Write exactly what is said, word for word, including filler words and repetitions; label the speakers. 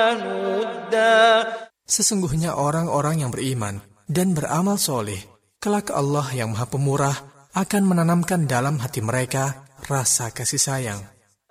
Speaker 1: Sesungguhnya orang-orang yang beriman dan beramal soleh, kelak Allah yang Maha Pemurah akan menanamkan dalam hati mereka rasa kasih sayang.